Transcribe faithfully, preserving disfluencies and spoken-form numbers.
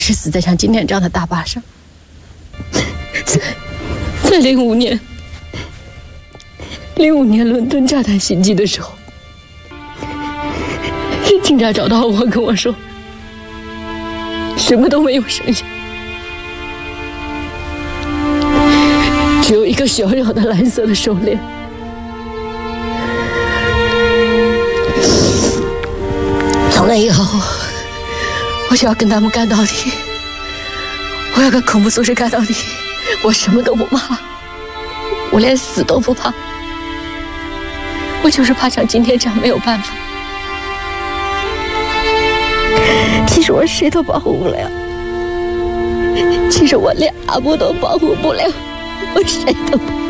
是死在像今天这样的大坝上。在零五年，零五年伦敦炸弹袭击的时候，警察找到我，跟我说，什么都没有剩下，只有一个小小的蓝色的手链。从那以后，我就要跟他们干到底，我要跟恐怖组织干到底，我什么都不怕，我连死都不怕，我就是怕像今天这样没有办法。其实我谁都保护不了，其实我连阿布都保护不了，我谁都不